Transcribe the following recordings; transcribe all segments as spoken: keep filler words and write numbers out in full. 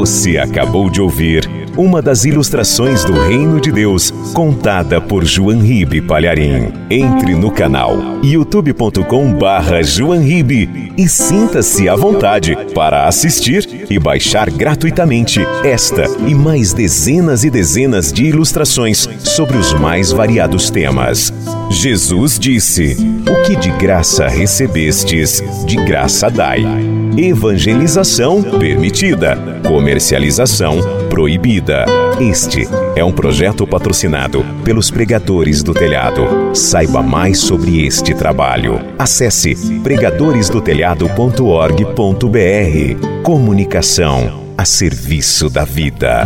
Você acabou de ouvir uma das ilustrações do Reino de Deus, contada por João Ribe Palharim. Entre no canal youtube ponto com barra João Ribe e sinta-se à vontade para assistir e baixar gratuitamente esta e mais dezenas e dezenas de ilustrações sobre os mais variados temas. Jesus disse: "O que de graça recebestes, de graça dai." Evangelização permitida, comercialização proibida. Este é um projeto patrocinado pelos Pregadores do Telhado. Saiba mais sobre este trabalho. Acesse pregadores do telhado ponto org ponto br. Comunicação a serviço da vida.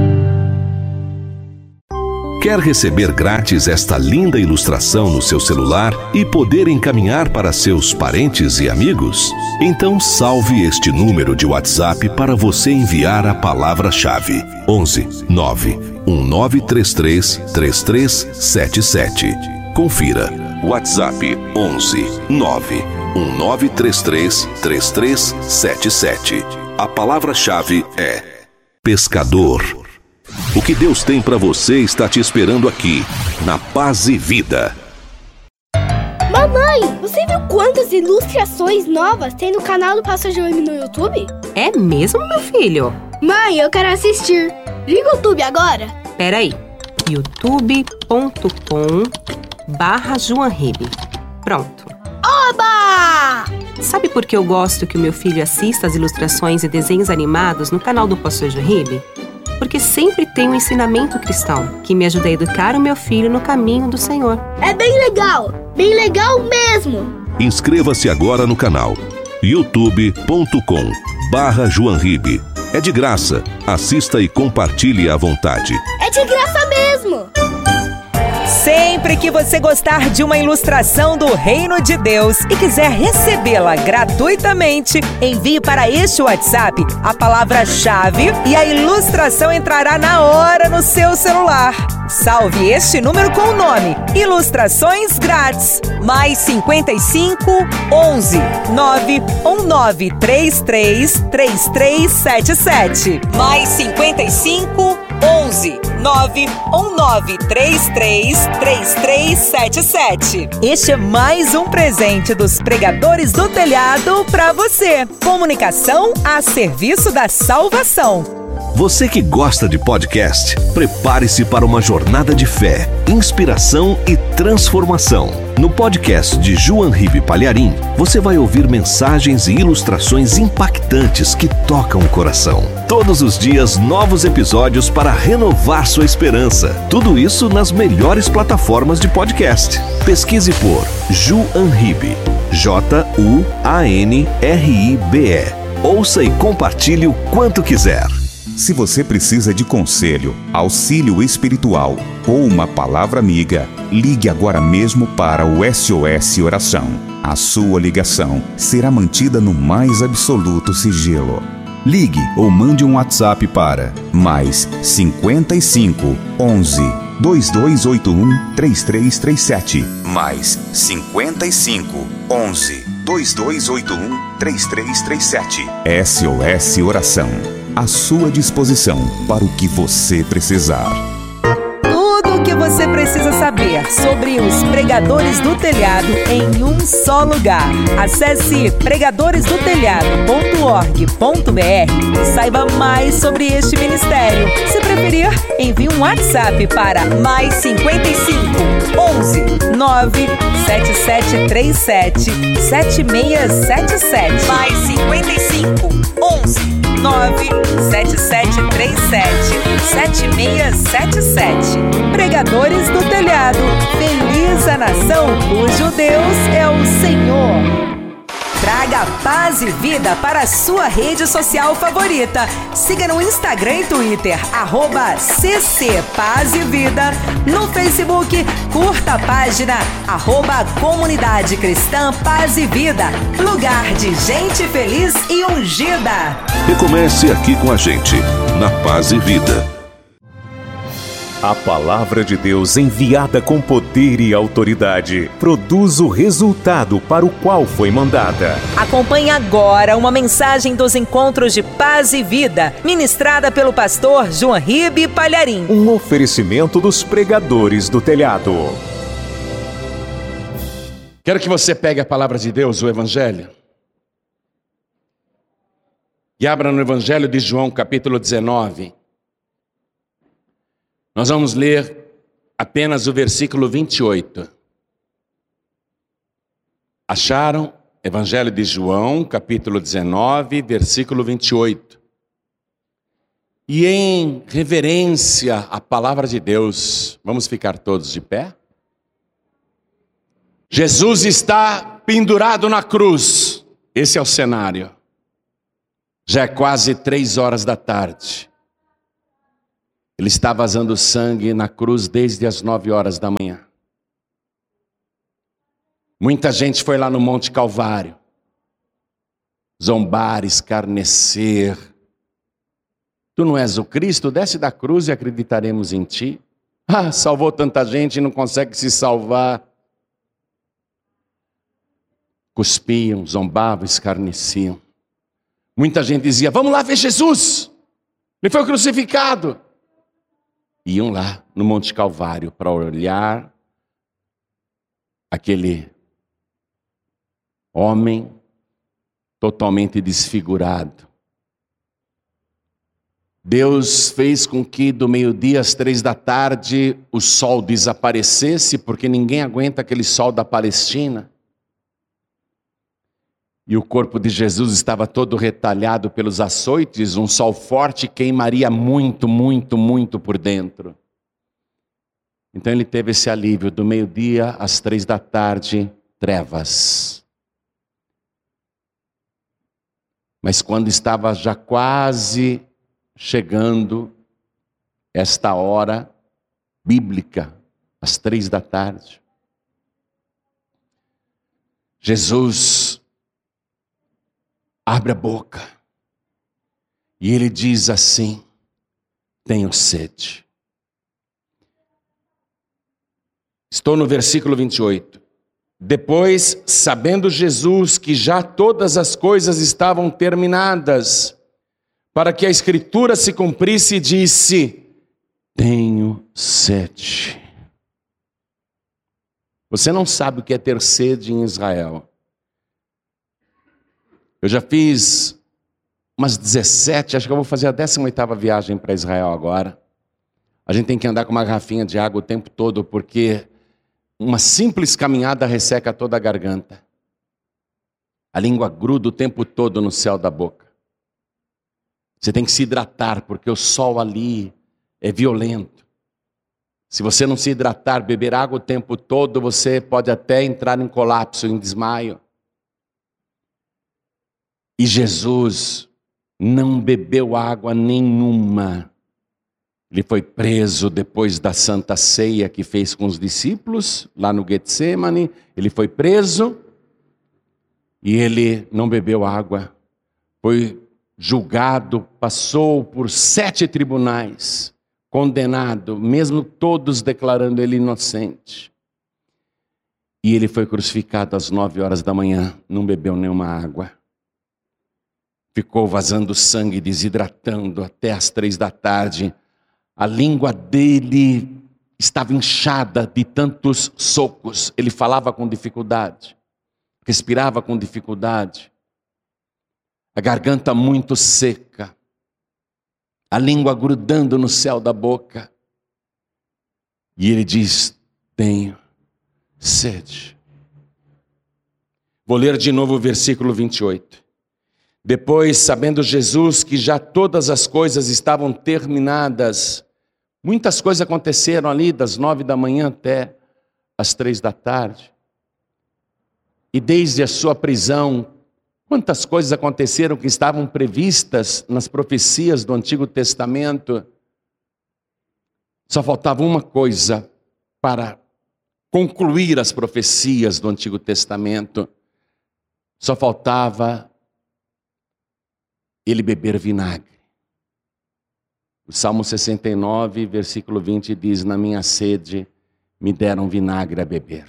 Quer receber grátis esta linda ilustração no seu celular e poder encaminhar para seus parentes e amigos? Então salve este número de WhatsApp para você enviar a palavra-chave: onze nove um nove três três três três sete sete. Confira: WhatsApp onze nove um nove três três três três sete sete. A palavra-chave é pescador. O que Deus tem para você está te esperando aqui, na Paz e Vida. Mamãe, você viu quantas ilustrações novas tem no canal do Pastor João no YouTube? É mesmo, meu filho? Mãe, eu quero assistir. Liga o YouTube agora. Peraí, youtube ponto com barra João Ribe. Pronto. Oba! Sabe por que eu gosto que o meu filho assista as ilustrações e desenhos animados no canal do Pastor João Ribe? Porque sempre tem um ensinamento cristão que me ajuda a educar o meu filho no caminho do Senhor. É bem legal, bem legal mesmo. Inscreva-se agora no canal youtube ponto com barra João Ribe. É de graça, assista e compartilhe à vontade. É de graça mesmo. Sempre que você gostar de uma ilustração do Reino de Deus e quiser recebê-la gratuitamente, envie para este WhatsApp a palavra-chave e a ilustração entrará na hora no seu celular. Salve este número com o nome Ilustrações Grátis. Mais cinquenta e cinco, onze, nove um nove três três três três sete sete. Mais cinquenta e cinco, onze, nove um nove três três três três sete sete. Este é mais um presente dos Pregadores do Telhado para você. Comunicação a serviço da salvação. Você que gosta de podcast, prepare-se para uma jornada de fé, inspiração e transformação. No podcast de João Ribe Palharim, você vai ouvir mensagens e ilustrações impactantes que tocam o coração. Todos os dias, novos episódios para renovar sua esperança. Tudo isso nas melhores plataformas de podcast. Pesquise por João Ribe, J U A N R I B E. Ouça e compartilhe o quanto quiser. Se você precisa de conselho, auxílio espiritual ou uma palavra amiga, ligue agora mesmo para o S O S Oração. A sua ligação será mantida no mais absoluto sigilo. Ligue ou mande um WhatsApp para mais cinquenta e cinco, onze, dois dois oito um, três três três sete. Mais cinquenta e cinco, onze, dois dois oito um, três três três sete. S O S Oração. À sua disposição para o que você precisar. Tudo o que você precisa saber sobre os Pregadores do Telhado em um só lugar. Acesse pregadores do telhado ponto org ponto br e saiba mais sobre este ministério. Se preferir, envie um WhatsApp para mais cinquenta e cinco, onze, nove sete sete três sete, sete seis sete sete. Mais cinquenta e cinco, onze, nove sete sete três sete, sete seis sete sete. Pregadores do Telhado. Feliz a nação cujo Deus é o Senhor. Traga paz e vida para a sua rede social favorita. Siga no Instagram e Twitter, arroba C C Paz e Vida. No Facebook, curta a página, arroba Comunidade Cristã Paz e Vida. Lugar de gente feliz e ungida. Recomece aqui com a gente, na Paz e Vida. A palavra de Deus, enviada com poder e autoridade, produz o resultado para o qual foi mandada. Acompanhe agora uma mensagem dos Encontros de Paz e Vida, ministrada pelo pastor João Ribe Palharim. Um oferecimento dos pregadores do telhado. Quero que você pegue a palavra de Deus, o Evangelho, e abra no Evangelho de João, capítulo dezenove. Nós vamos ler apenas o versículo vinte e oito. Acharam? Evangelho de João, capítulo dezenove, versículo vinte e oito. E em reverência à palavra de Deus, vamos ficar todos de pé? Jesus está pendurado na cruz. Esse é o cenário. Já é quase três horas da tarde. Ele está vazando sangue na cruz desde as nove horas da manhã. Muita gente foi lá no Monte Calvário zombar, escarnecer. Tu não és o Cristo? Desce da cruz e acreditaremos em ti. Ah, salvou tanta gente e não consegue se salvar. Cuspiam, zombavam, escarneciam. Muita gente dizia, vamos lá ver Jesus. Ele foi crucificado. Iam lá no Monte Calvário para olhar aquele homem totalmente desfigurado. Deus fez com que do meio-dia às três da tarde o sol desaparecesse, porque ninguém aguenta aquele sol da Palestina. E o corpo de Jesus estava todo retalhado pelos açoites, um sol forte queimaria muito, muito, muito por dentro. Então ele teve esse alívio, do meio-dia às três da tarde, trevas. Mas quando estava já quase chegando esta hora bíblica, às três da tarde, Jesus abre a boca e ele diz assim, tenho sede. Estou no versículo vinte e oito. Depois, sabendo Jesus que já todas as coisas estavam terminadas, para que a Escritura se cumprisse, disse, tenho sede. Você não sabe o que é ter sede em Israel. Eu já fiz umas dezessete, acho que eu vou fazer a décima oitava viagem para Israel agora. A gente tem que andar com uma garrafinha de água o tempo todo, porque uma simples caminhada resseca toda a garganta. A língua gruda o tempo todo no céu da boca. Você tem que se hidratar, porque o sol ali é violento. Se você não se hidratar, beber água o tempo todo, você pode até entrar em colapso, em desmaio. E Jesus não bebeu água nenhuma. Ele foi preso depois da Santa Ceia que fez com os discípulos, lá no Getsemane. Ele foi preso e ele não bebeu água. Foi julgado, passou por sete tribunais, condenado, mesmo todos declarando ele inocente. E ele foi crucificado às nove horas da manhã, não bebeu nenhuma água. Ficou vazando sangue, desidratando até as três da tarde. A língua dele estava inchada de tantos socos. Ele falava com dificuldade, respirava com dificuldade. A garganta muito seca. A língua grudando no céu da boca. E ele diz, tenho sede. Vou ler de novo o versículo vinte e oito. Depois, sabendo Jesus que já todas as coisas estavam terminadas, muitas coisas aconteceram ali das nove da manhã até as três da tarde. E desde a sua prisão, quantas coisas aconteceram que estavam previstas nas profecias do Antigo Testamento. Só faltava uma coisa para concluir as profecias do Antigo Testamento. Só faltava ele beber vinagre. O Salmo sessenta e nove, versículo vinte diz: na minha sede me deram vinagre a beber.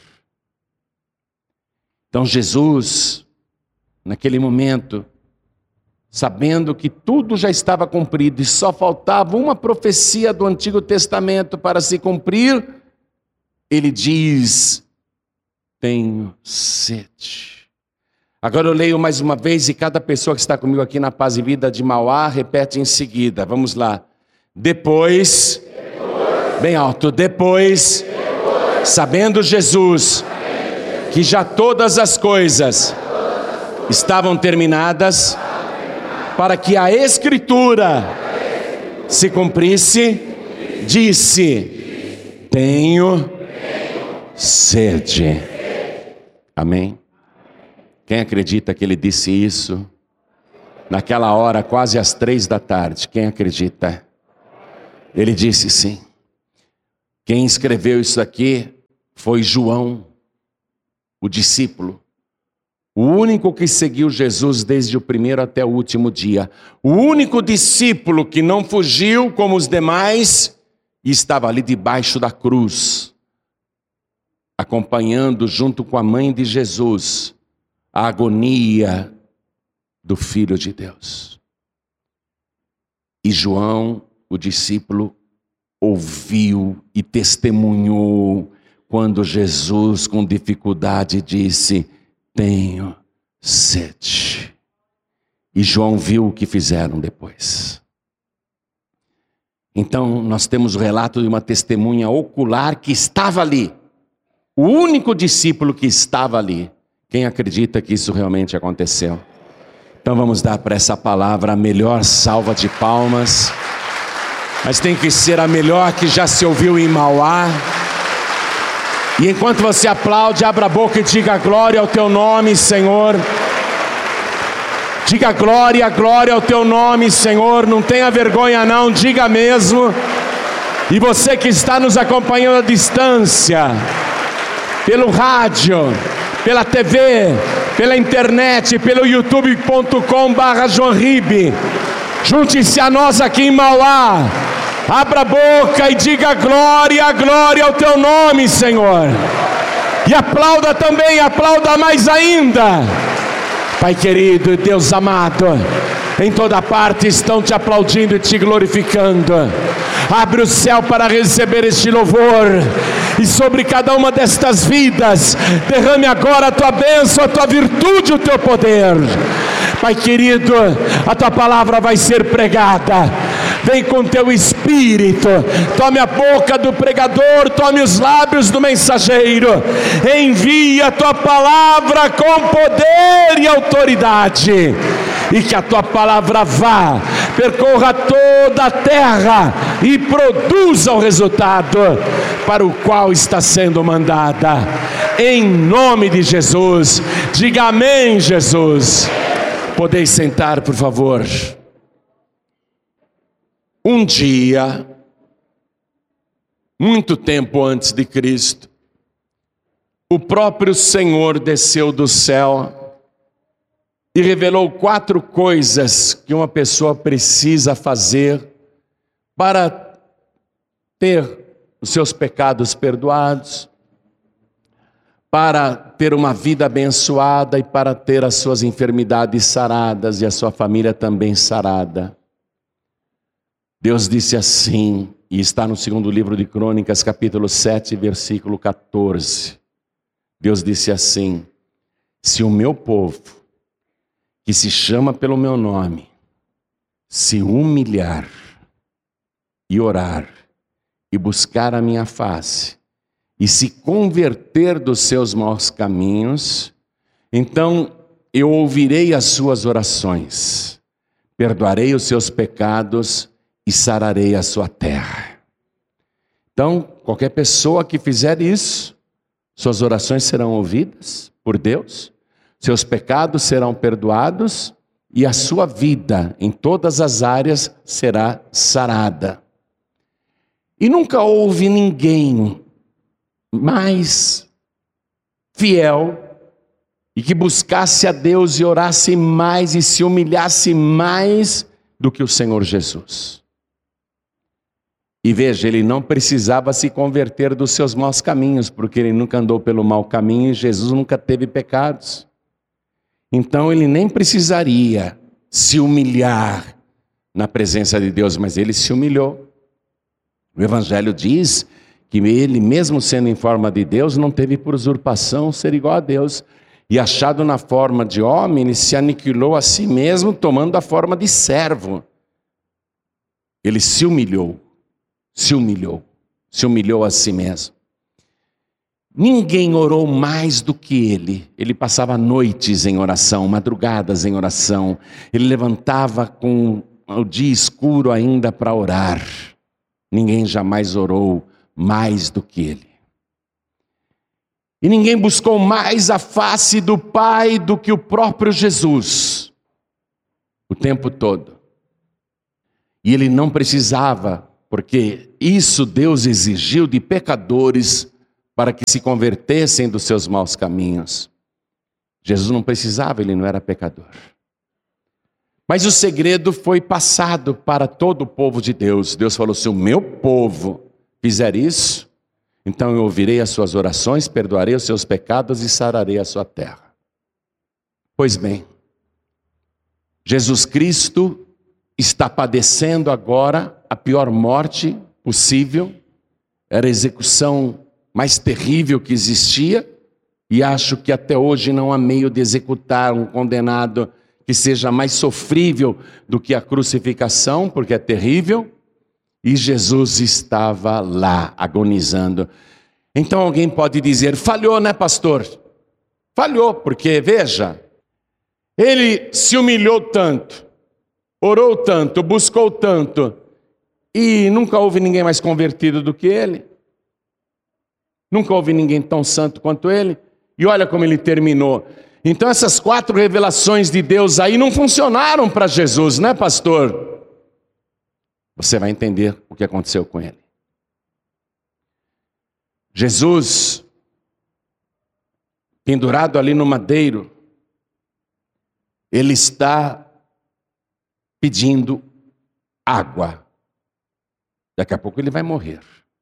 Então Jesus, naquele momento, sabendo que tudo já estava cumprido e só faltava uma profecia do Antigo Testamento para se cumprir, ele diz: tenho sede. Agora eu leio mais uma vez e cada pessoa que está comigo aqui na Paz e Vida de Mauá repete em seguida. Vamos lá. Depois, depois bem alto, depois, depois sabendo Jesus, sabendo Jesus que já todas as coisas todas estavam terminadas, para que a Escritura se cumprisse, disse: tenho sede. Amém? Quem acredita que ele disse isso? Naquela hora, quase às três da tarde, quem acredita? Ele disse sim. Quem escreveu isso aqui foi João, o discípulo. O único que seguiu Jesus desde o primeiro até o último dia. O único discípulo que não fugiu como os demais e estava ali debaixo da cruz, acompanhando junto com a mãe de Jesus a agonia do Filho de Deus. E João, o discípulo, ouviu e testemunhou quando Jesus, com dificuldade, disse: tenho sede. E João viu o que fizeram depois. Então nós temos o relato de uma testemunha ocular que estava ali. O único discípulo que estava ali. Quem acredita que isso realmente aconteceu? Então vamos dar para essa palavra a melhor salva de palmas. Mas tem que ser a melhor que já se ouviu em Mauá. E enquanto você aplaude, abra a boca e diga glória ao teu nome, Senhor. Diga glória, glória ao teu nome, Senhor. Não tenha vergonha não, diga mesmo. E você que está nos acompanhando à distância, pelo rádio, pela T V, pela internet, pelo youtube ponto com barra João Ribe, junte-se a nós aqui em Mauá. Abra a boca e diga glória, glória ao teu nome, Senhor. E aplauda também, aplauda mais ainda. Pai querido, Deus amado, em toda parte estão te aplaudindo e te glorificando. Abre o céu para receber este louvor. E sobre cada uma destas vidas, derrame agora a tua bênção, a tua virtude, o teu poder. Pai querido, a tua palavra vai ser pregada. Vem com teu espírito, tome a boca do pregador, tome os lábios do mensageiro, envia a tua palavra com poder e autoridade, e que a tua palavra vá, percorra toda a terra e produza o resultado para o qual está sendo mandada, em nome de Jesus. Diga amém, Jesus. Podeis sentar, por favor. Um dia, muito tempo antes de Cristo, o próprio Senhor desceu do céu e revelou quatro coisas que uma pessoa precisa fazer para ter os seus pecados perdoados, para ter uma vida abençoada e para ter as suas enfermidades saradas e a sua família também sarada. Deus disse assim, e está no segundo livro de Crônicas, capítulo sete, versículo quatorze. Deus disse assim: se o meu povo, que se chama pelo meu nome, se humilhar e orar e buscar a minha face e se converter dos seus maus caminhos, então eu ouvirei as suas orações, perdoarei os seus pecados e sararei a sua terra. Então, qualquer pessoa que fizer isso, suas orações serão ouvidas por Deus, seus pecados serão perdoados e a sua vida em todas as áreas será sarada. E nunca houve ninguém mais fiel e que buscasse a Deus e orasse mais e se humilhasse mais do que o Senhor Jesus. E veja, ele não precisava se converter dos seus maus caminhos, porque ele nunca andou pelo mau caminho e Jesus nunca teve pecados. Então ele nem precisaria se humilhar na presença de Deus, mas ele se humilhou. O Evangelho diz que ele, mesmo sendo em forma de Deus, não teve por usurpação ser igual a Deus. E achado na forma de homem, ele se aniquilou a si mesmo, tomando a forma de servo. Ele se humilhou, se humilhou, se humilhou a si mesmo. Ninguém orou mais do que ele. Ele passava noites em oração, madrugadas em oração. Ele levantava com o dia escuro ainda para orar. Ninguém jamais orou mais do que ele. E ninguém buscou mais a face do Pai do que o próprio Jesus, o tempo todo. E ele não precisava, porque isso Deus exigiu de pecadores para que se convertessem dos seus maus caminhos. Jesus não precisava, ele não era pecador. Mas o segredo foi passado para todo o povo de Deus. Deus falou: se o meu povo fizer isso, então eu ouvirei as suas orações, perdoarei os seus pecados e sararei a sua terra. Pois bem, Jesus Cristo está padecendo agora a pior morte possível. Era a execução mais terrível que existia, e acho que até hoje não há meio de executar um condenado que seja mais sofrível do que a crucificação, porque é terrível. E Jesus estava lá, agonizando. Então alguém pode dizer: falhou, né, pastor? Falhou, porque, veja, ele se humilhou tanto, orou tanto, buscou tanto, e nunca houve ninguém mais convertido do que ele. Nunca houve ninguém tão santo quanto ele. E olha como ele terminou. Então essas quatro revelações de Deus aí não funcionaram para Jesus, né, pastor? Você vai entender o que aconteceu com ele. Jesus, pendurado ali no madeiro, ele está pedindo água. Daqui a pouco ele vai morrer.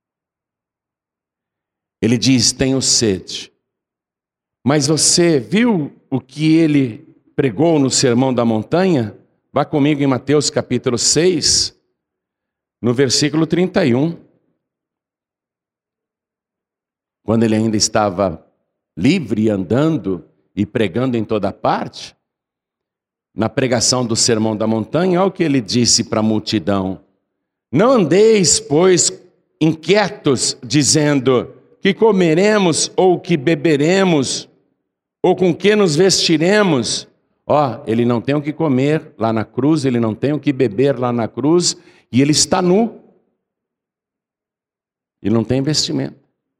Ele diz: tenho sede. Mas você viu o que ele pregou no Sermão da Montanha? Vá comigo em Mateus capítulo seis, no versículo trinta e um. Quando ele ainda estava livre, andando e pregando em toda parte, na pregação do Sermão da Montanha, olha o que ele disse para a multidão: não andeis, pois, inquietos, dizendo: que comeremos ou que beberemos, ou com que nos vestiremos. Ó, ele não tem o que comer lá na cruz, ele não tem o que beber lá na cruz, e ele está nu. Ele não tem vestimento.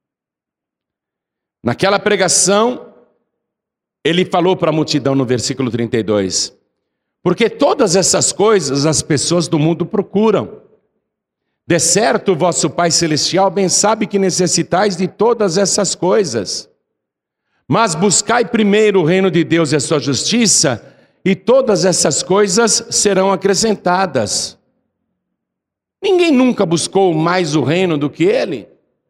Naquela pregação, ele falou para a multidão no versículo trinta e dois: porque todas essas coisas as pessoas do mundo procuram. De certo, o vosso Pai Celestial bem sabe que necessitais de todas essas coisas. Mas buscai primeiro o reino de Deus e a sua justiça, e todas essas coisas serão acrescentadas. Ninguém nunca buscou mais o reino do que ele.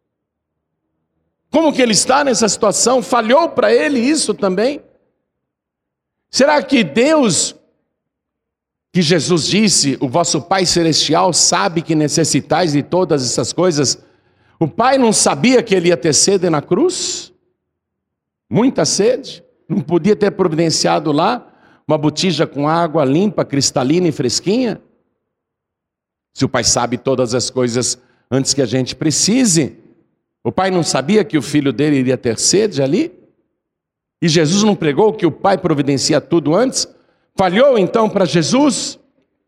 Como que ele está nessa situação? Falhou para ele isso também? Será que Deus, que Jesus disse, o vosso Pai Celestial sabe que necessitais de todas essas coisas, o Pai não sabia que ele ia ter sede na cruz? Muita sede? Não podia ter providenciado lá uma botija com água limpa, cristalina e fresquinha? Se o Pai sabe todas as coisas antes que a gente precise, o Pai não sabia que o filho dele iria ter sede ali? E Jesus não pregou que o Pai providencia tudo antes? Falhou então para Jesus?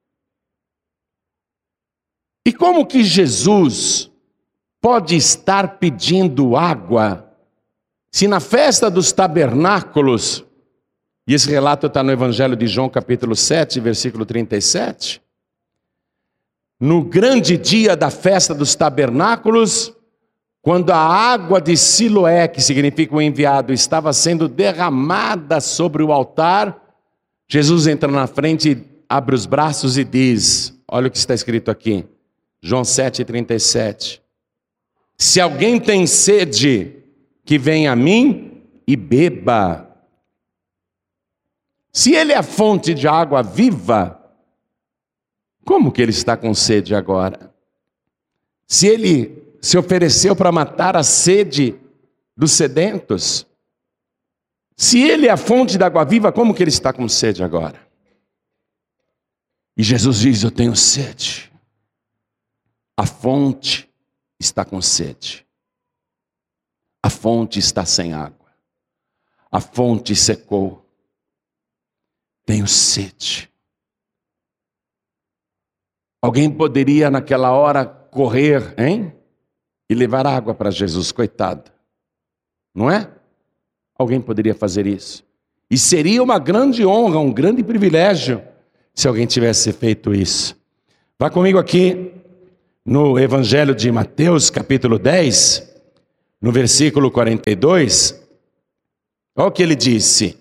E como que Jesus pode estar pedindo água, se na festa dos tabernáculos, e esse relato está no Evangelho de João capítulo sete, versículo trinta e sete, no grande dia da festa dos tabernáculos, quando a água de Siloé, que significa o enviado, estava sendo derramada sobre o altar, Jesus entra na frente, abre os braços e diz, olha o que está escrito aqui, João sete, trinta e sete. Se alguém tem sede, que venha a mim e beba. Se ele é a fonte de água viva, como que ele está com sede agora? Se ele se ofereceu para matar a sede dos sedentos, se ele é a fonte da água viva, como que ele está com sede agora? E Jesus diz: eu tenho sede. A fonte está com sede. A fonte está sem água. A fonte secou. Tenho sede. Alguém poderia naquela hora correr, hein? E levar água para Jesus, coitado. Não é? Alguém poderia fazer isso. E seria uma grande honra, um grande privilégio, se alguém tivesse feito isso. Vá comigo aqui no Evangelho de Mateus, capítulo dez, no versículo quarenta e dois. Olha o que ele disse.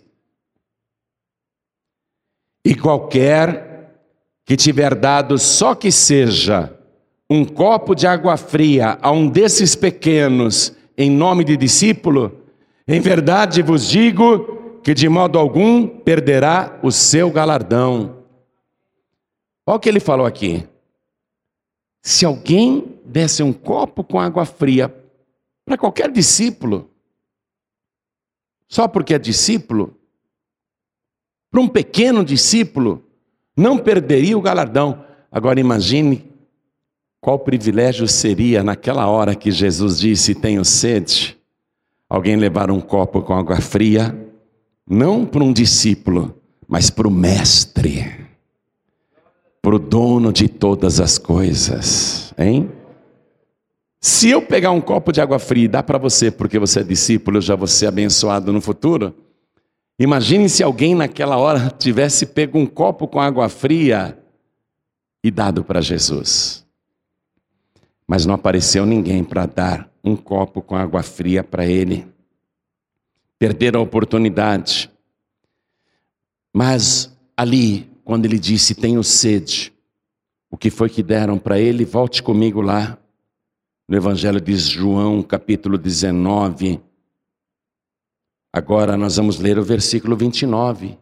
E qualquer que tiver dado só que seja um copo de água fria a um desses pequenos, em nome de discípulo, em verdade vos digo que de modo algum perderá o seu galardão. Olha o que ele falou aqui. Se alguém desse um copo com água fria para qualquer discípulo, só porque é discípulo, para um pequeno discípulo, não perderia o galardão. Agora imagine qual privilégio seria naquela hora que Jesus disse: tenho sede, alguém levar um copo com água fria, não para um discípulo, mas para o mestre, para o dono de todas as coisas, hein? Se eu pegar um copo de água fria e dar para você, porque você é discípulo, eu já vou ser abençoado no futuro. Imagine se alguém naquela hora tivesse pego um copo com água fria e dado para Jesus. Mas não apareceu ninguém para dar um copo com água fria para ele. Perderam a oportunidade. Mas ali, quando ele disse: tenho sede, o que foi que deram para ele? Volte comigo lá no Evangelho de João, capítulo dezenove. Agora nós vamos ler o versículo vinte e nove.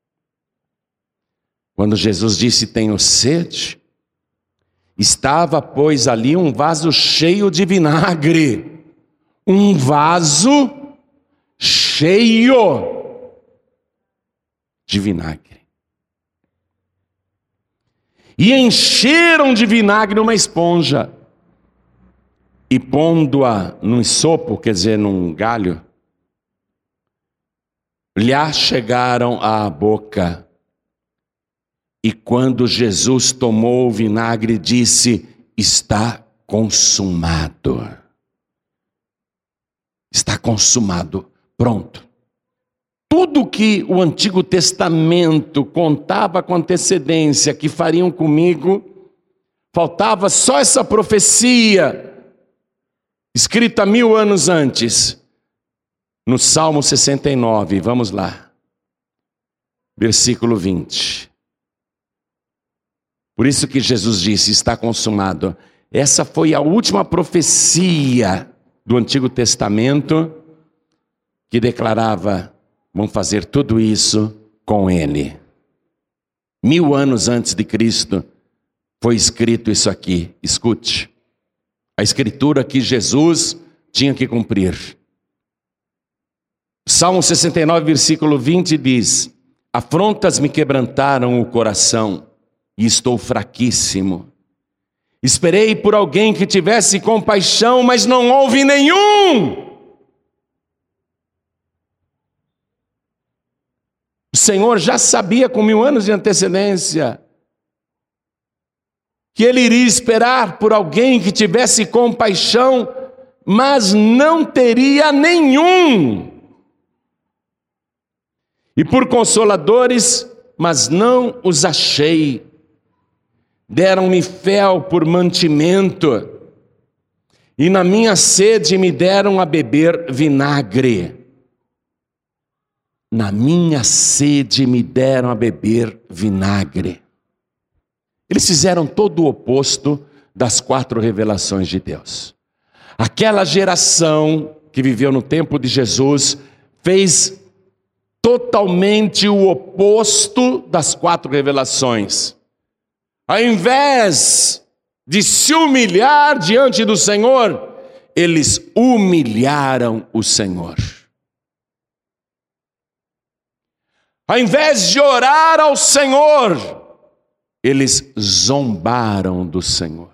Quando Jesus disse: tenho sede, estava, pois, ali um vaso cheio de vinagre. Um vaso cheio de vinagre. E encheram de vinagre uma esponja. E pondo-a num sopo, quer dizer, num galho, lhe chegaram à boca. E quando Jesus tomou o vinagre, disse: está consumado. Está consumado. Pronto. Tudo que o Antigo Testamento contava com antecedência que fariam comigo, faltava só essa profecia, escrita mil anos antes, no Salmo sessenta e nove. Vamos lá. Versículo vinte. Por isso que Jesus disse: está consumado. Essa foi a última profecia do Antigo Testamento que declarava: vão fazer tudo isso com ele. Mil anos antes de Cristo foi escrito isso aqui. Escute. A escritura que Jesus tinha que cumprir. Salmo sessenta e nove, versículo vinte diz: afrontas me quebrantaram o coração, e estou fraquíssimo. Esperei por alguém que tivesse compaixão, mas não houve nenhum. O Senhor já sabia com mil anos de antecedência que Ele iria esperar por alguém que tivesse compaixão, mas não teria nenhum. E por consoladores, mas não os achei. Deram-me fel por mantimento, e na minha sede me deram a beber vinagre. Na minha sede me deram a beber vinagre. Eles fizeram todo o oposto das quatro revelações de Deus. Aquela geração que viveu no tempo de Jesus fez totalmente o oposto das quatro revelações. Ao invés de se humilhar diante do Senhor, eles humilharam o Senhor. Ao invés de orar ao Senhor, eles zombaram do Senhor.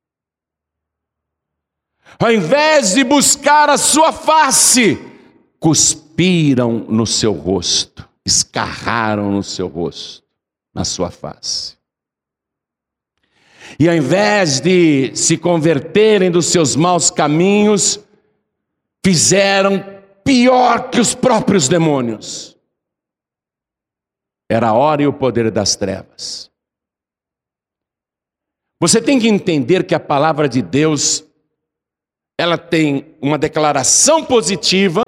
Ao invés de buscar a sua face, cuspiram no seu rosto, escarraram no seu rosto, na sua face. E ao invés de se converterem dos seus maus caminhos, fizeram pior que os próprios demônios. Era a hora e o poder das trevas. Você tem que entender que a palavra de Deus, ela tem uma declaração positiva,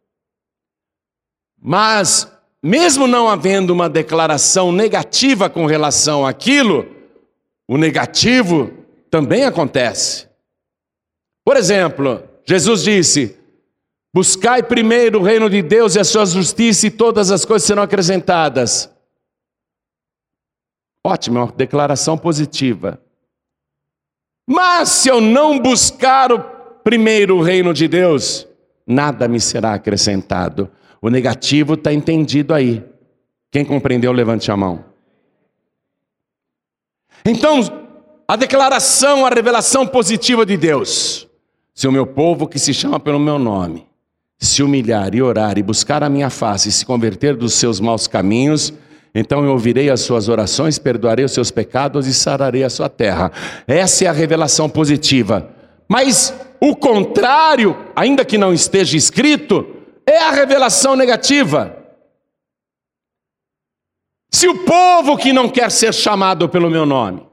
mas mesmo não havendo uma declaração negativa com relação àquilo, o negativo também acontece. Por exemplo, Jesus disse: buscai primeiro o reino de Deus e a sua justiça, e todas as coisas serão acrescentadas. Ótima declaração positiva. Mas se eu não buscar o primeiro o reino de Deus, nada me será acrescentado. O negativo está entendido aí. Quem compreendeu, levante a mão. Então, a declaração, a revelação positiva de Deus: se o meu povo, que se chama pelo meu nome, se humilhar e orar e buscar a minha face e se converter dos seus maus caminhos, então eu ouvirei as suas orações, perdoarei os seus pecados e sararei a sua terra. Essa é a revelação positiva. Mas o contrário, ainda que não esteja escrito, é a revelação negativa. Se o povo que não quer ser chamado pelo meu nome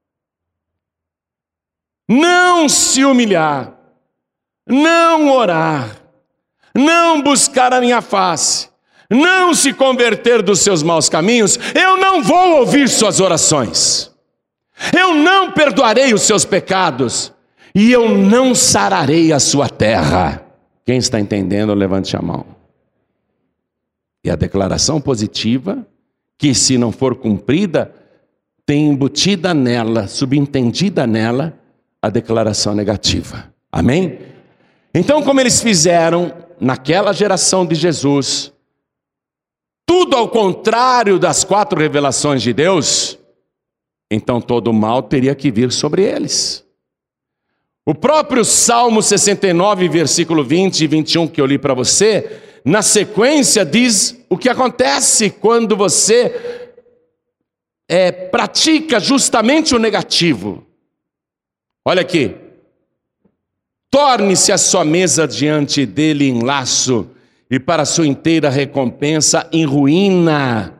não se humilhar, não orar, não buscar a minha face, não se converter dos seus maus caminhos, eu não vou ouvir suas orações, eu não perdoarei os seus pecados, e eu não sararei a sua terra. Quem está entendendo, levante a mão. E a declaração positiva, que se não for cumprida, tem embutida nela, subentendida nela, a declaração negativa. Amém? Então, como eles fizeram naquela geração de Jesus, tudo ao contrário das quatro revelações de Deus, então todo o mal teria que vir sobre eles. O próprio Salmo sessenta e nove, versículo vinte e vinte e um, que eu li para você, na sequência diz o que acontece quando você é, pratica justamente o negativo. Olha aqui: torne-se a sua mesa diante dele em laço, e para a sua inteira recompensa em ruína.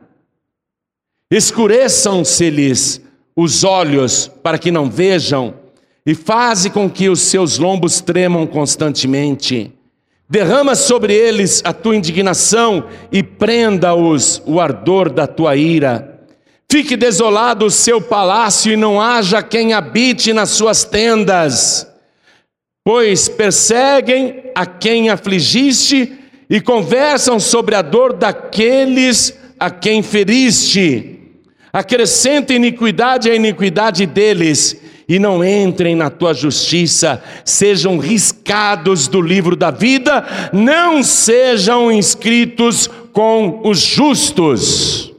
Escureçam-se-lhes os olhos para que não vejam, e faze com que os seus lombos tremam constantemente. Derrama sobre eles a tua indignação e prenda-os o ardor da tua ira. Fique desolado o seu palácio e não haja quem habite nas suas tendas. Pois perseguem a quem afligiste e conversam sobre a dor daqueles a quem feriste. Acrescenta iniquidade à iniquidade deles, e não entrem na tua justiça. Sejam riscados do livro da vida, não sejam inscritos com os justos.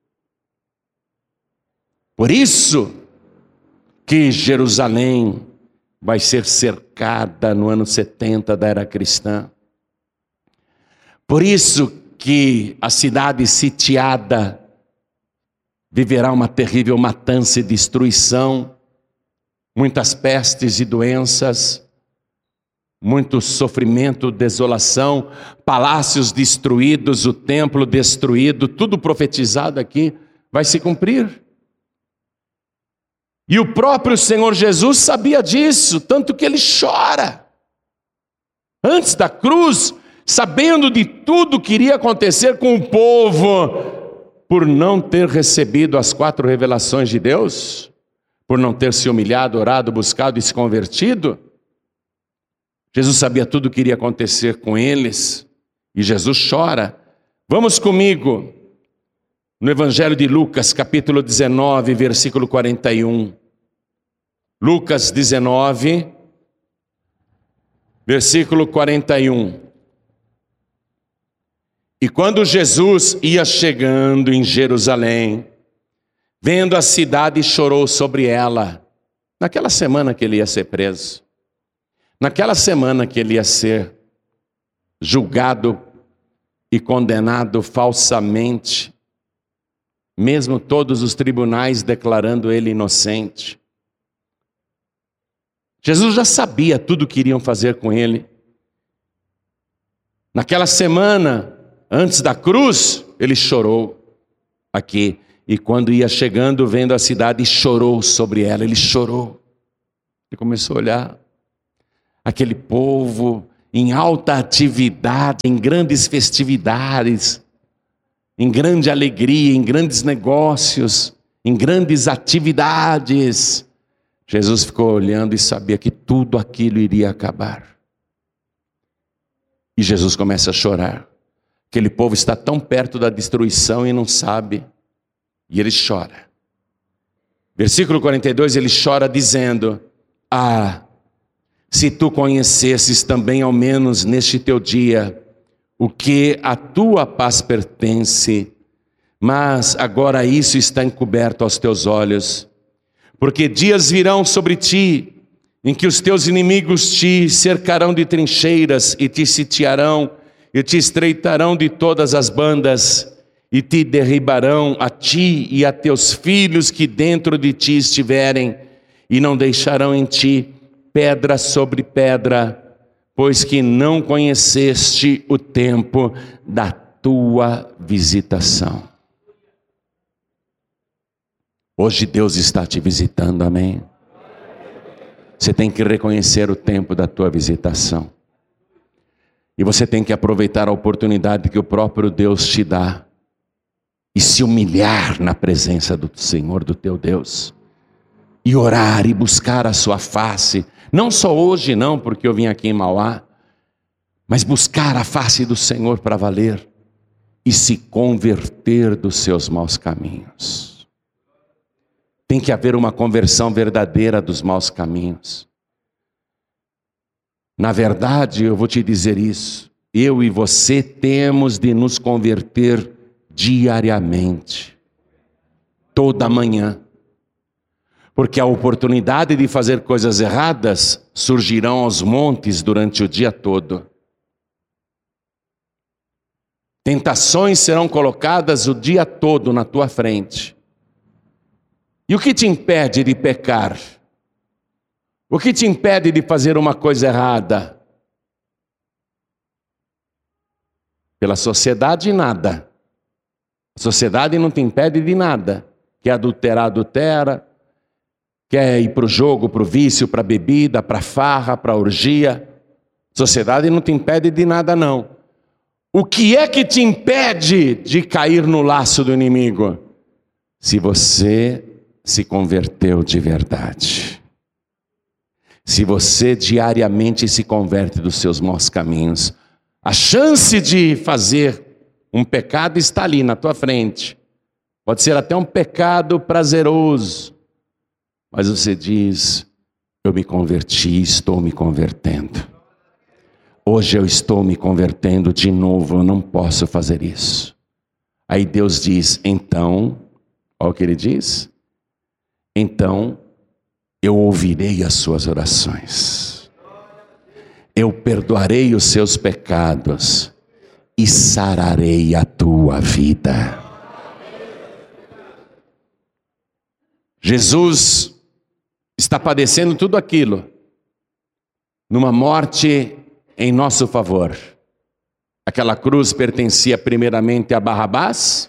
Por isso que Jerusalém vai ser cercada no ano setenta da era cristã. Por isso que a cidade sitiada viverá uma terrível matança e destruição, muitas pestes e doenças, muito sofrimento, desolação, palácios destruídos, o templo destruído, tudo profetizado aqui vai se cumprir. E o próprio Senhor Jesus sabia disso, tanto que ele chora. Antes da cruz, sabendo de tudo que iria acontecer com o povo, por não ter recebido as quatro revelações de Deus, por não ter se humilhado, orado, buscado e se convertido? Jesus sabia tudo o que iria acontecer com eles, e Jesus chora. Vamos comigo no Evangelho de Lucas, capítulo dezenove, versículo quarenta e um. Lucas dezenove, versículo quarenta e um. E quando Jesus ia chegando em Jerusalém, vendo a cidade, chorou sobre ela. Naquela semana que ele ia ser preso, naquela semana que ele ia ser julgado e condenado falsamente, mesmo todos os tribunais declarando ele inocente. Jesus já sabia tudo o que iriam fazer com ele. Naquela semana, antes da cruz, ele chorou aqui. E quando ia chegando, vendo a cidade, chorou sobre ela. Ele chorou. Ele começou a olhar aquele povo em alta atividade, em grandes festividades, em grande alegria, em grandes negócios, em grandes atividades. Jesus ficou olhando e sabia que tudo aquilo iria acabar. E Jesus começa a chorar. Aquele povo está tão perto da destruição e não sabe. E ele chora. Versículo quarenta e dois, ele chora dizendo: ah, se tu conhecesses também ao menos neste teu dia o que a tua paz pertence, mas agora isso está encoberto aos teus olhos. Porque dias virão sobre ti, em que os teus inimigos te cercarão de trincheiras, e te sitiarão, e te estreitarão de todas as bandas, e te derribarão a ti e a teus filhos que dentro de ti estiverem, e não deixarão em ti pedra sobre pedra, pois que não conheceste o tempo da tua visitação. Hoje Deus está te visitando, amém? Você tem que reconhecer o tempo da tua visitação. E você tem que aproveitar a oportunidade que o próprio Deus te dá e se humilhar na presença do Senhor, do teu Deus, e orar e buscar a sua face, não só hoje não, porque eu vim aqui em Mauá, mas buscar a face do Senhor para valer e se converter dos seus maus caminhos. Tem que haver uma conversão verdadeira dos maus caminhos. Na verdade, eu vou te dizer isso, eu e você temos de nos converter diariamente, toda manhã, porque a oportunidade de fazer coisas erradas surgirão aos montes durante o dia todo. Tentações serão colocadas o dia todo na tua frente. E o que te impede de pecar? O que te impede de fazer uma coisa errada? Pela sociedade, nada. A sociedade não te impede de nada. Quer adulterar, adultera. Quer ir para o jogo, para o vício, para a bebida, para a farra, para a orgia. A sociedade não te impede de nada, não. O que é que te impede de cair no laço do inimigo? Se você se converteu de verdade. Se você diariamente se converte dos seus maus caminhos, a chance de fazer um pecado está ali na tua frente. Pode ser até um pecado prazeroso, mas você diz: eu me converti, estou me convertendo. Hoje eu estou me convertendo de novo, eu não posso fazer isso. Aí Deus diz: então, olha o que ele diz: então eu ouvirei as suas orações, eu perdoarei os seus pecados e sararei a tua vida. Jesus está padecendo tudo aquilo numa morte em nosso favor. Aquela cruz pertencia primeiramente a Barrabás,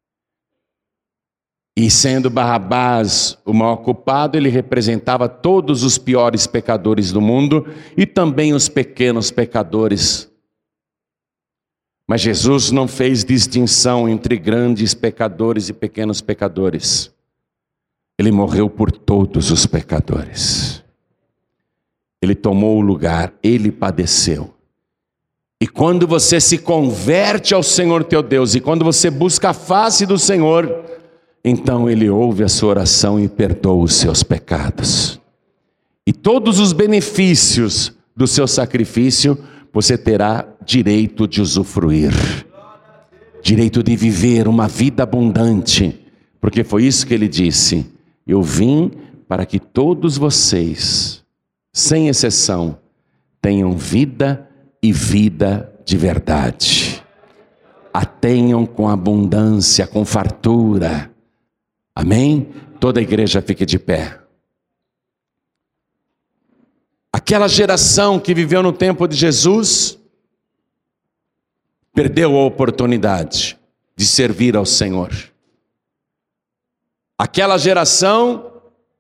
e sendo Barrabás o maior culpado, ele representava todos os piores pecadores do mundo e também os pequenos pecadores. Mas Jesus não fez distinção entre grandes pecadores e pequenos pecadores. Ele morreu por todos os pecadores. Ele tomou o lugar, ele padeceu. E quando você se converte ao Senhor teu Deus, e quando você busca a face do Senhor, então Ele ouve a sua oração e perdoa os seus pecados. E todos os benefícios do seu sacrifício, você terá direito de usufruir. Direito de viver uma vida abundante. Porque foi isso que Ele disse: eu vim para que todos vocês, sem exceção, tenham vida e vida de verdade. A tenham com abundância, com fartura. Amém? Toda a igreja fique de pé. Aquela geração que viveu no tempo de Jesus perdeu a oportunidade de servir ao Senhor. Aquela geração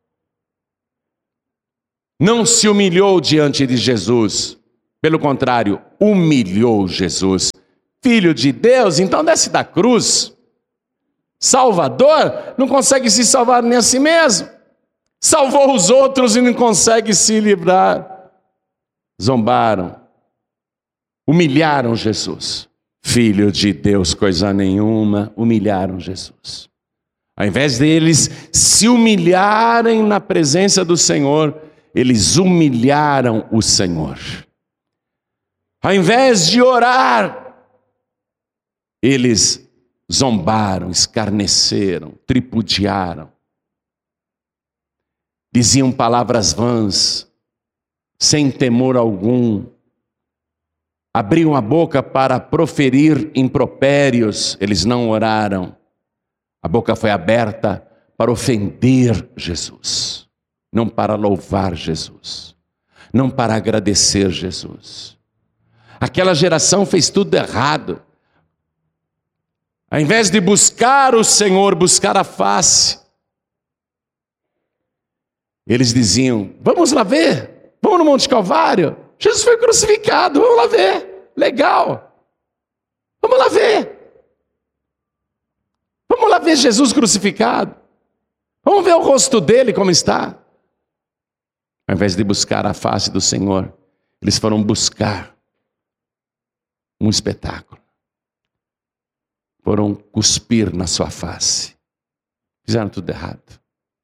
não se humilhou diante de Jesus. Pelo contrário, humilhou Jesus. Filho de Deus, então desce da cruz. Salvador, não consegue se salvar nem a si mesmo. Salvou os outros e não consegue se livrar. Zombaram, humilharam Jesus. Filho de Deus, coisa nenhuma, humilharam Jesus. Ao invés deles se humilharem na presença do Senhor, eles humilharam o Senhor. Ao invés de orar, eles zombaram, escarneceram, tripudiaram. Diziam palavras vãs, sem temor algum. Abriam a boca para proferir impropérios, eles não oraram. A boca foi aberta para ofender Jesus, não para louvar Jesus, não para agradecer Jesus. Aquela geração fez tudo errado. Ao invés de buscar o Senhor, buscar a face, eles diziam: vamos lá ver, vamos no Monte Calvário, Jesus foi crucificado, vamos lá ver, legal, vamos lá ver, vamos lá ver Jesus crucificado, vamos ver o rosto dele como está. Ao invés de buscar a face do Senhor, eles foram buscar um espetáculo, foram cuspir na sua face, fizeram tudo errado.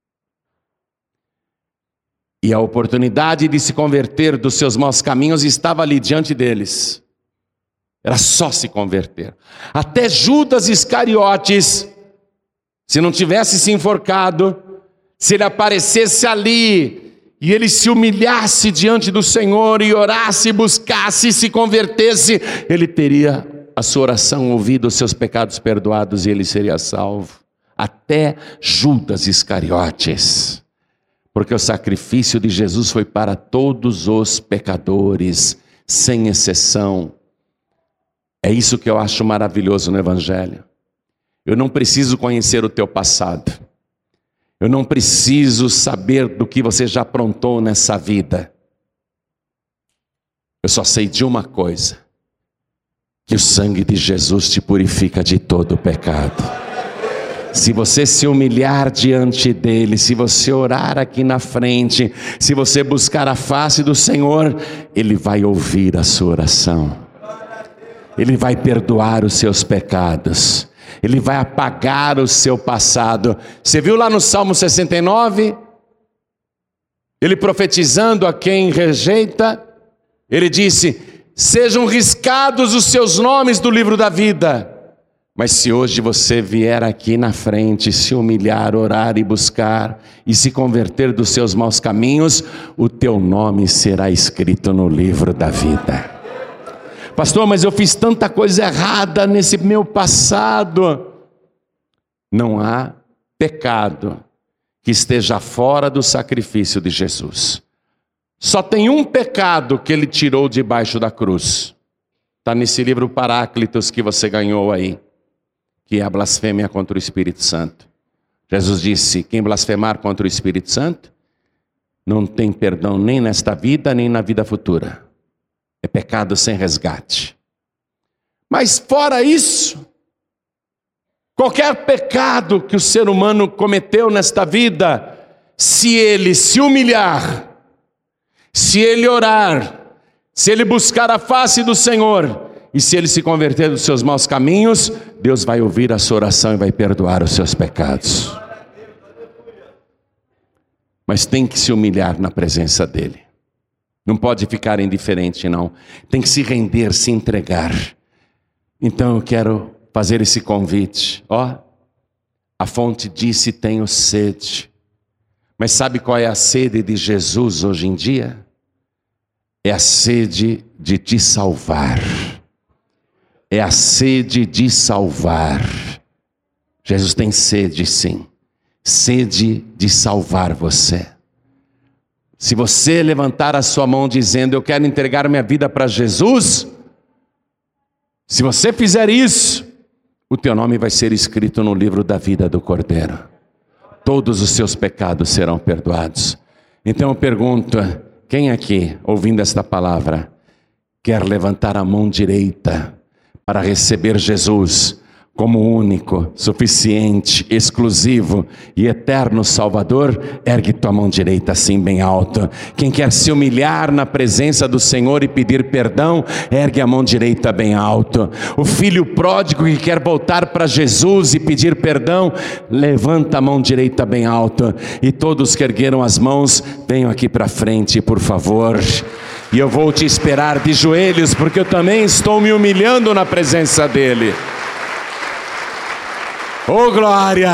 E a oportunidade de se converter dos seus maus caminhos estava ali diante deles. Era só se converter. Até Judas Iscariotes, se não tivesse se enforcado, se ele aparecesse ali e ele se humilhasse diante do Senhor e orasse, buscasse, se convertesse, ele teria a sua oração ouvida, os seus pecados perdoados e ele seria salvo. Até Judas Iscariotes. Porque o sacrifício de Jesus foi para todos os pecadores, sem exceção. É isso que eu acho maravilhoso no Evangelho. Eu não preciso conhecer o teu passado. Eu não preciso saber do que você já aprontou nessa vida. Eu só sei de uma coisa: que o sangue de Jesus te purifica de todo o pecado. Se você se humilhar diante dele, se você orar aqui na frente, se você buscar a face do Senhor, ele vai ouvir a sua oração. Ele vai perdoar os seus pecados. Ele vai apagar o seu passado. Você viu lá no Salmo sessenta e nove? Ele profetizando a quem rejeita, ele disse: sejam riscados os seus nomes do livro da vida. Mas se hoje você vier aqui na frente, se humilhar, orar e buscar, e se converter dos seus maus caminhos, o teu nome será escrito no livro da vida. Pastor, mas eu fiz tanta coisa errada nesse meu passado. Não há pecado que esteja fora do sacrifício de Jesus. Só tem um pecado que ele tirou debaixo da cruz. Está nesse livro Paráclitos que você ganhou aí, que é a blasfêmia contra o Espírito Santo. Jesus disse: quem blasfemar contra o Espírito Santo não tem perdão nem nesta vida, nem na vida futura. É pecado sem resgate. Mas fora isso, Qualquer pecado que o ser humano cometeu nesta vida, se ele se humilhar, se ele orar, se ele buscar a face do Senhor, e se ele se converter dos seus maus caminhos, Deus vai ouvir a sua oração e vai perdoar os seus pecados. Mas tem que se humilhar na presença dele. Não pode ficar indiferente, não. Tem que se render, se entregar. Então eu quero fazer esse convite. Ó, a fonte disse: tenho sede. Mas sabe qual é a sede de Jesus hoje em dia? É a sede de te salvar. É a sede de salvar. Jesus tem sede, sim. Sede de salvar você. Se você levantar a sua mão dizendo: eu quero entregar minha vida para Jesus, se você fizer isso, o teu nome vai ser escrito no livro da vida do Cordeiro. Todos os seus pecados serão perdoados. Então eu pergunto: quem aqui, ouvindo esta palavra, quer levantar a mão direita para receber Jesus como único, suficiente, exclusivo e eterno Salvador? Ergue tua mão direita assim bem alto. Quem quer se humilhar na presença do Senhor e pedir perdão, ergue a mão direita bem alto. O filho pródigo que quer voltar para Jesus e pedir perdão, levanta a mão direita bem alto. E todos que ergueram as mãos, venham aqui para frente, por favor. E eu vou te esperar de joelhos, porque eu também estou me humilhando na presença dele. Oh, glória!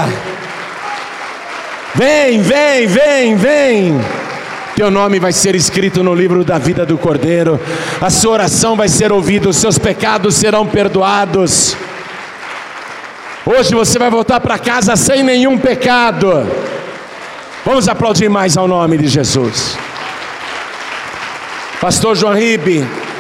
Vem, vem, vem, vem! Teu nome vai ser escrito no livro da vida do Cordeiro. A sua oração vai ser ouvida, os seus pecados serão perdoados. Hoje você vai voltar para casa sem nenhum pecado. Vamos aplaudir mais ao nome de Jesus. Pastor João Ribe,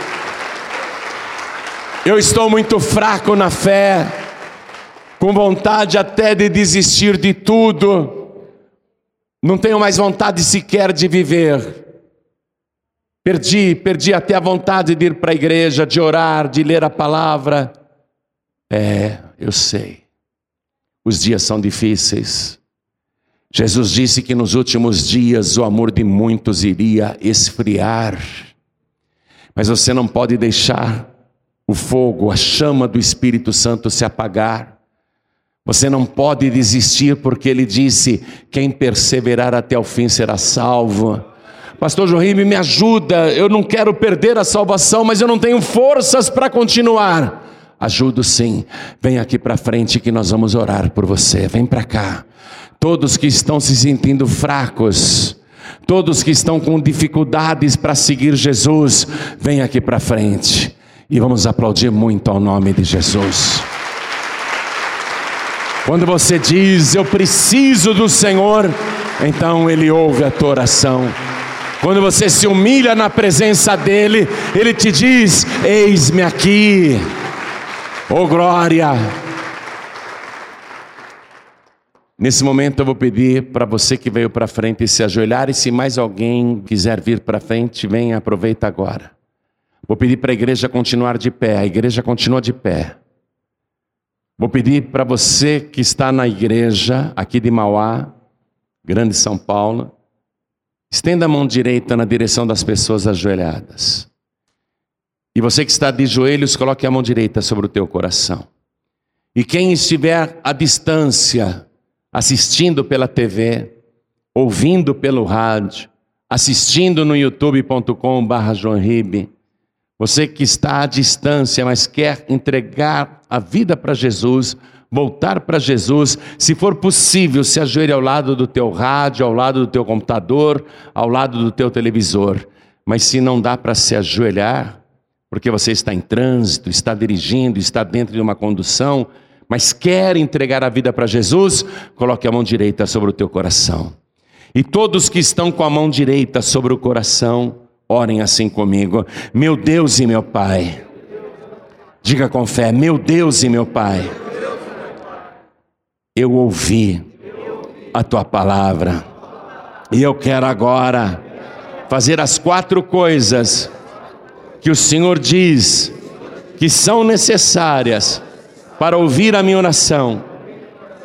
eu estou muito fraco na fé, com vontade até de desistir de tudo, não tenho mais vontade sequer de viver, perdi, perdi até a vontade de ir para a igreja, de orar, de ler a palavra. É, eu sei, os dias são difíceis. Jesus disse que nos últimos dias o amor de muitos iria esfriar, mas você não pode deixar o fogo, a chama do Espírito Santo se apagar. Você não pode desistir, porque ele disse: quem perseverar até o fim será salvo. Pastor João Ribe, me ajuda, eu não quero perder a salvação, mas eu não tenho forças para continuar. Ajudo sim, vem aqui para frente que nós vamos orar por você, vem para cá. Todos que estão se sentindo fracos, todos que estão com dificuldades para seguir Jesus, vem aqui para frente e vamos aplaudir muito ao nome de Jesus. Quando você diz: eu preciso do Senhor, então Ele ouve a tua oração. Quando você se humilha na presença dEle, Ele te diz: eis-me aqui. Oh glória! Nesse momento eu vou pedir para você que veio para frente se ajoelhar, e se mais alguém quiser vir para frente, venha, aproveita agora. Vou pedir para a igreja continuar de pé, a igreja continua de pé. Vou pedir para você que está na igreja aqui de Mauá, Grande São Paulo, estenda a mão direita na direção das pessoas ajoelhadas. E você que está de joelhos, coloque a mão direita sobre o teu coração. E quem estiver à distância, assistindo pela T V, ouvindo pelo rádio, assistindo no youtube ponto com barra João Ribe, você que está à distância, mas quer entregar a vida para Jesus, voltar para Jesus, se for possível, se ajoelhe ao lado do teu rádio, ao lado do teu computador, ao lado do teu televisor. Mas se não dá para se ajoelhar, porque você está em trânsito, está dirigindo, está dentro de uma condução, mas quer entregar a vida para Jesus, coloque a mão direita sobre o teu coração. E todos que estão com a mão direita sobre o coração, orem assim comigo: meu Deus e meu Pai. Diga com fé: meu Deus e meu Pai, eu ouvi a tua palavra, e eu quero agora fazer as quatro coisas que o Senhor diz que são necessárias para ouvir a minha oração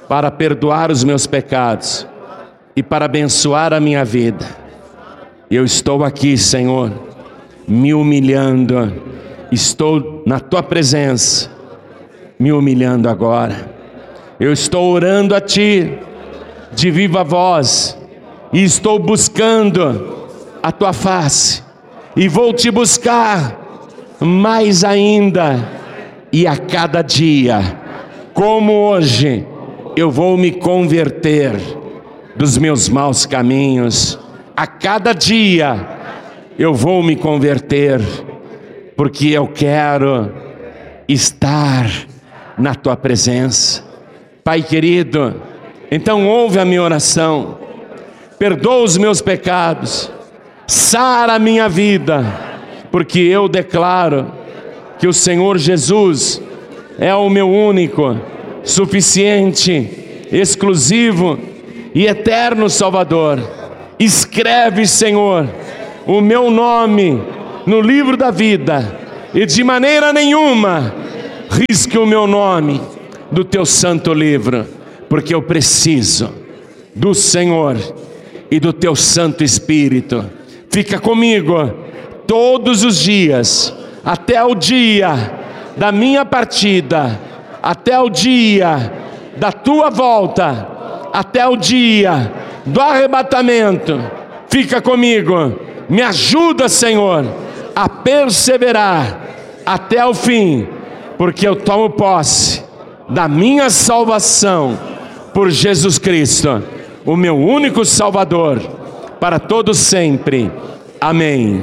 para perdoar os meus pecados e para abençoar a minha vida. Eu estou aqui, Senhor, me humilhando, estou na Tua presença, me humilhando agora. Eu estou orando a Ti, de viva voz, e estou buscando a Tua face, e vou Te buscar mais ainda, e a cada dia, como hoje, eu vou me converter dos meus maus caminhos. A cada dia eu vou me converter, porque eu quero estar na Tua presença. Pai querido, então ouve a minha oração, perdoa os meus pecados, sara a minha vida, porque eu declaro que o Senhor Jesus é o meu único, suficiente, exclusivo e eterno Salvador. Escreve, Senhor, o meu nome no livro da vida, e de maneira nenhuma risque o meu nome do Teu santo livro, porque eu preciso do Senhor e do Teu Santo Espírito. Fica comigo todos os dias, até o dia da minha partida, até o dia da Tua volta, até o dia do arrebatamento. Fica comigo, me ajuda, Senhor, a perseverar até o fim, porque eu tomo posse da minha salvação por Jesus Cristo, o meu único Salvador, para todos sempre. Amém.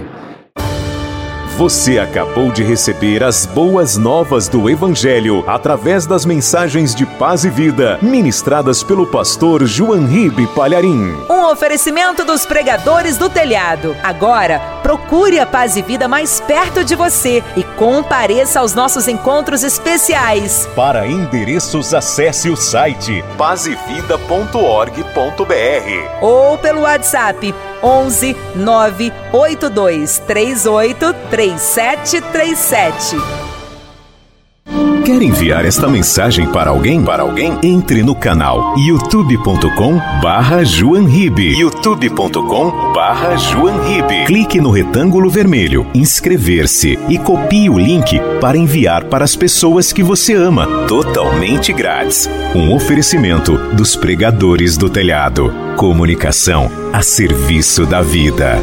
Você acabou de receber as boas novas do Evangelho através das mensagens de paz e vida ministradas pelo pastor João Ribe Palharim. Um oferecimento dos Pregadores do Telhado. Agora, procure a Paz e Vida mais perto de você e compareça aos nossos encontros especiais. Para endereços, acesse o site paz e vida ponto org ponto br ou pelo WhatsApp onze nove oito dois três oito três sete três sete. Quer enviar esta mensagem para alguém? Para alguém? Entre no canal youtube ponto com barra João Ribe. youtube ponto com barra João Ribe. Clique no retângulo vermelho, inscrever-se e copie o link para enviar para as pessoas que você ama, totalmente grátis. Um oferecimento dos Pregadores do Telhado. Comunicação a serviço da vida.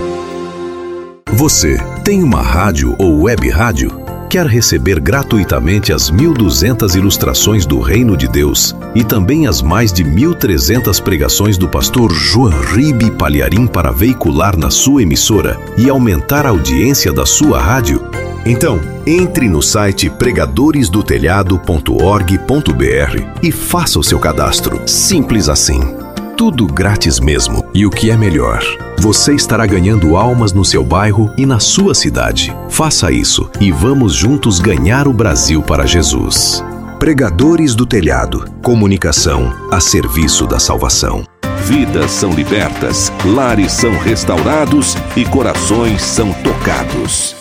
Você tem uma rádio ou web rádio? Quer receber gratuitamente as mil e duzentas ilustrações do Reino de Deus e também as mais de mil e trezentas pregações do pastor João Ribe Palharim para veicular na sua emissora e aumentar a audiência da sua rádio? Então, entre no site pregadores do telhado ponto org ponto br e faça o seu cadastro. Simples assim. Tudo grátis mesmo. E o que é melhor, você estará ganhando almas no seu bairro e na sua cidade. Faça isso e vamos juntos ganhar o Brasil para Jesus. Pregadores do Telhado. Comunicação a serviço da salvação. Vidas são libertas, lares são restaurados e corações são tocados.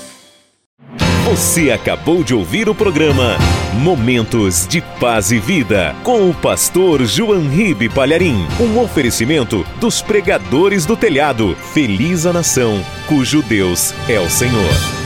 Você acabou de ouvir o programa Momentos de Paz e Vida, com o pastor João Ribe Palharim. Um oferecimento dos Pregadores do Telhado. Feliz a nação cujo Deus é o Senhor.